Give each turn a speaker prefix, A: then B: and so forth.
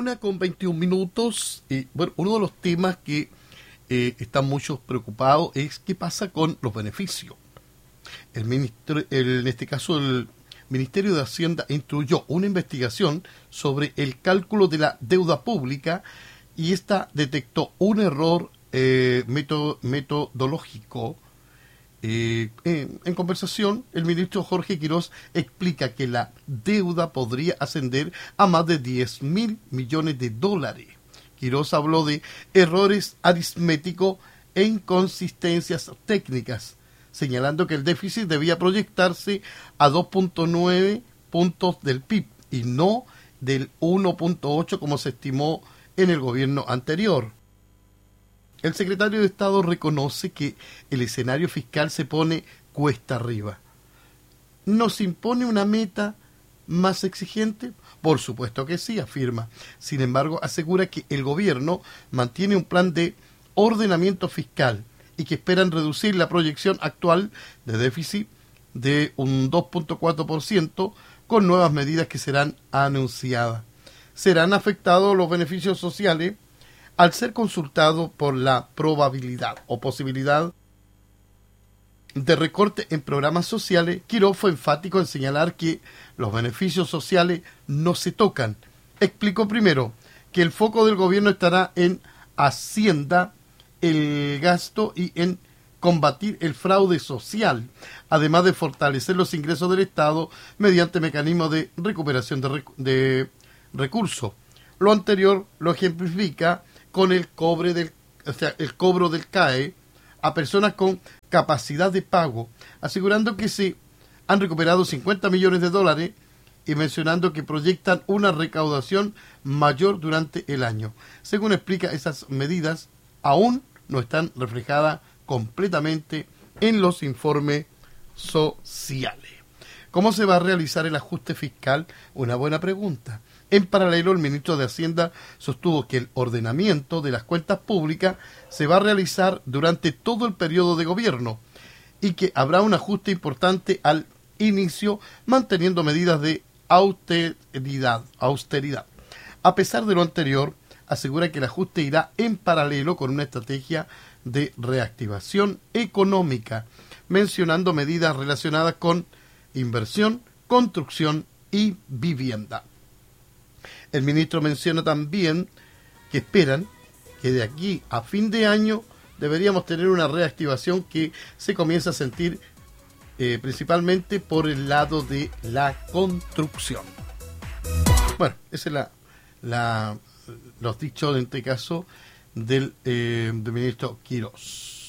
A: 1:21. Y bueno, uno de los temas que están muchos preocupados es qué pasa con los beneficios. En este caso, el Ministerio de Hacienda instruyó una investigación sobre el cálculo de la deuda pública y esta detectó un error metodológico. En conversación, el ministro Jorge Quirós explica que la deuda podría ascender a más de 10.000 millones de dólares. Quirós habló de errores aritméticos e inconsistencias técnicas, señalando que el déficit debía proyectarse a 2.9 puntos del PIB y no del 1.8 como se estimó en el gobierno anterior. El secretario de Estado reconoce que el escenario fiscal se pone cuesta arriba. ¿Nos impone una meta más exigente? Por supuesto que sí, afirma. Sin embargo, asegura que el gobierno mantiene un plan de ordenamiento fiscal y que esperan reducir la proyección actual de déficit de un 2.4% con nuevas medidas que serán anunciadas. Serán afectados los beneficios sociales al ser consultado por la probabilidad o posibilidad de recorte en programas sociales. Quirós fue enfático en señalar que los beneficios sociales no se tocan. Explicó primero que el foco del gobierno estará en Hacienda, el gasto y en combatir el fraude social, además de fortalecer los ingresos del Estado mediante mecanismos de recuperación de recursos. Lo anterior lo ejemplifica con el cobro del CAE a personas con capacidad de pago, asegurando que se han recuperado 50 millones de dólares y mencionando que proyectan una recaudación mayor durante el año. Según explica, esas medidas aún no están reflejadas completamente en los informes sociales. ¿Cómo se va a realizar el ajuste fiscal? Una buena pregunta. En paralelo, el ministro de Hacienda sostuvo que el ordenamiento de las cuentas públicas se va a realizar durante todo el periodo de gobierno y que habrá un ajuste importante al inicio, manteniendo medidas de austeridad. A pesar de lo anterior, asegura que el ajuste irá en paralelo con una estrategia de reactivación económica, mencionando medidas relacionadas con inversión, construcción y vivienda. El ministro menciona también que esperan que de aquí a fin de año deberíamos tener una reactivación que se comienza a sentir principalmente por el lado de la construcción. Bueno, ese es los dichos en este caso del ministro Quirós.